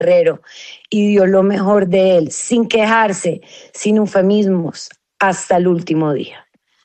guerrero y dio lo mejor de él, sin quejarse, sin eufemismos, hasta el último día.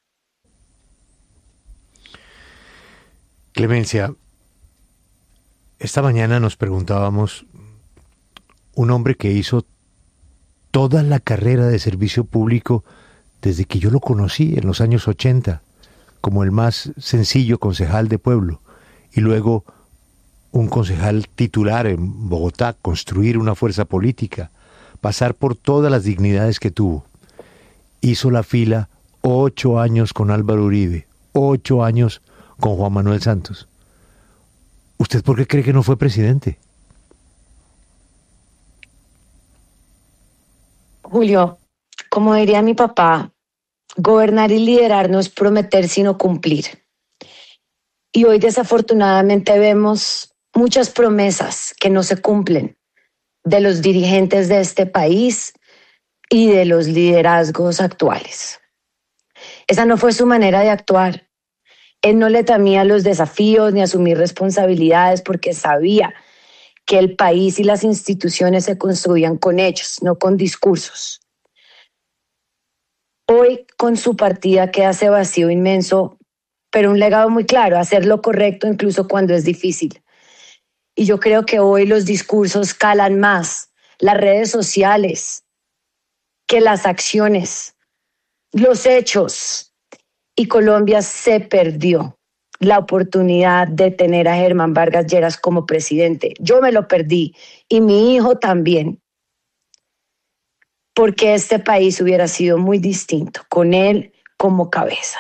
Clemencia, esta mañana nos preguntábamos, un hombre que hizo toda la carrera de servicio público desde que yo lo conocí en los años 80, como el más sencillo concejal de pueblo, y luego un concejal titular en Bogotá, construir una fuerza política, pasar por todas las dignidades que tuvo. Hizo la fila 8 años con Álvaro Uribe, 8 años con Juan Manuel Santos. ¿Usted por qué cree que no fue presidente? Julio, como diría mi papá, gobernar y liderar no es prometer sino cumplir. Y hoy desafortunadamente vemos muchas promesas que no se cumplen de los dirigentes de este país y de los liderazgos actuales. Esa no fue su manera de actuar. Él no le temía los desafíos ni asumir responsabilidades porque sabía que el país y las instituciones se construían con hechos, no con discursos. Hoy, con su partida, queda ese vacío inmenso, pero un legado muy claro, hacer lo correcto incluso cuando es difícil. Y yo creo que hoy los discursos calan más, las redes sociales, que las acciones, los hechos. Y Colombia se perdió la oportunidad de tener a Germán Vargas Lleras como presidente. Yo me lo perdí y mi hijo también, porque este país hubiera sido muy distinto con él como cabeza.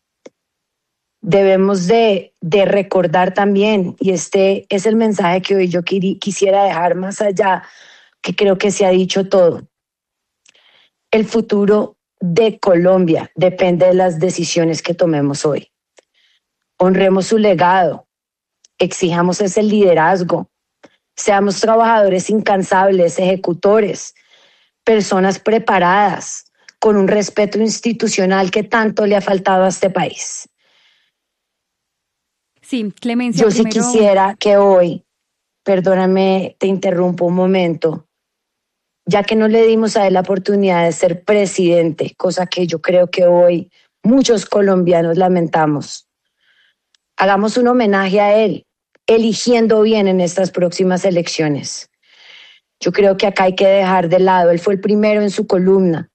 Debemos de recordar también, y este es el mensaje que hoy yo quisiera dejar más allá, que creo que se ha dicho todo. El futuro de Colombia depende de las decisiones que tomemos hoy. Honremos su legado, exijamos ese liderazgo, seamos trabajadores incansables, ejecutores, personas preparadas, con un respeto institucional que tanto le ha faltado a este país. Sí, Clemencia, yo sí quisiera que hoy, perdóname, te interrumpo un momento, ya que no le dimos a él la oportunidad de ser presidente, cosa que yo creo que hoy muchos colombianos lamentamos. Hagamos un homenaje a él, eligiendo bien en estas próximas elecciones. Yo creo que acá hay que dejar de lado, él fue el primero en su columna,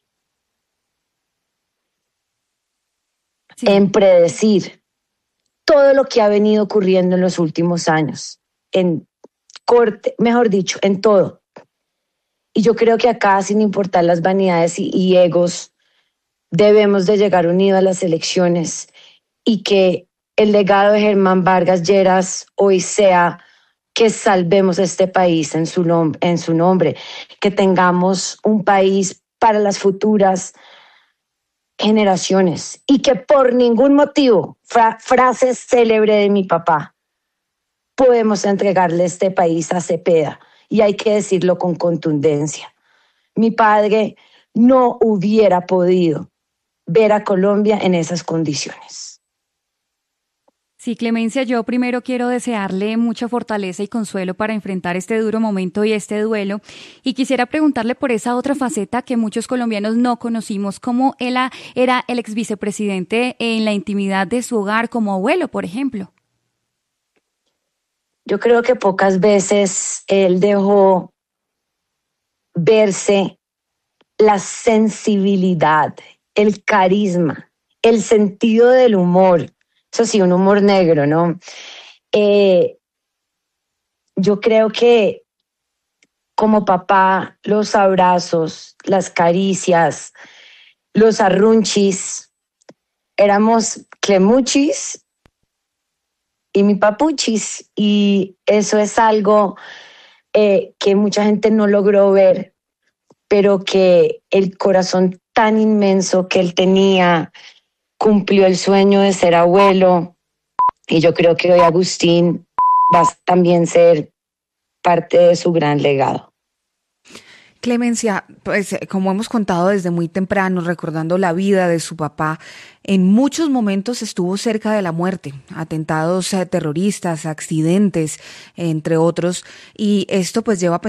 en predecir todo lo que ha venido ocurriendo en los últimos años, en corte, mejor dicho, en todo. Y yo creo que acá, sin importar las vanidades y egos, debemos de llegar unidos a las elecciones y que el legado de Germán Vargas Lleras hoy sea que salvemos este país en su nombre, que tengamos un país para las futuras generaciones y que por ningún motivo, frase célebre de mi papá, podemos entregarle este país a Cepeda. Y hay que decirlo con contundencia. Mi padre no hubiera podido ver a Colombia en esas condiciones. Sí, Clemencia, yo primero quiero desearle mucha fortaleza y consuelo para enfrentar este duro momento y este duelo. Y quisiera preguntarle por esa otra faceta que muchos colombianos no conocimos, cómo él era el ex vicepresidente en la intimidad de su hogar como abuelo, por ejemplo. Yo creo que pocas veces él dejó verse la sensibilidad, el carisma, el sentido del humor. Eso sí, un humor negro, ¿no? Yo creo que como papá, los abrazos, las caricias, los arrunchis, éramos clemuchis y mi papuchis, y eso es algo que mucha gente no logró ver, pero que el corazón tan inmenso que él tenía cumplió el sueño de ser abuelo, y yo creo que hoy Agustín va a también ser parte de su gran legado. Clemencia, pues como hemos contado desde muy temprano, recordando la vida de su papá, en muchos momentos estuvo cerca de la muerte, atentados terroristas, accidentes, entre otros, y esto pues lleva a